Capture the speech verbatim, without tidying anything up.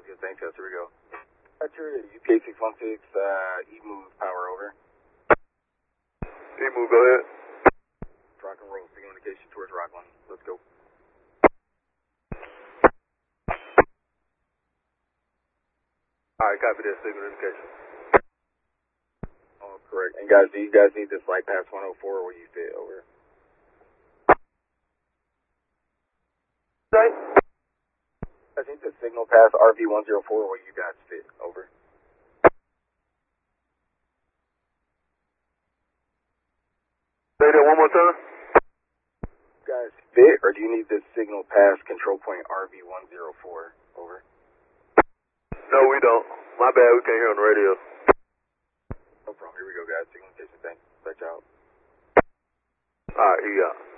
good, thanks, guys. Here we go. Roger, U P A six one six, uh, E-move power over. E-move, go ahead. Rock and roll, signal indication towards Rockland. Let's go. Alright, copy that signal indication. Oh, correct. And guys, do you guys need this light past one oh four where you fit over? Sorry? I think the signal past R V one oh four where you guys fit over. Say that one more time. Guys, fit, or do you need this signal past control point R V one oh four? Over. No, we don't. My bad, we can't hear on the radio. No problem. Here we go, guys. Signal indication. Thanks. Back out. Alright, here you go.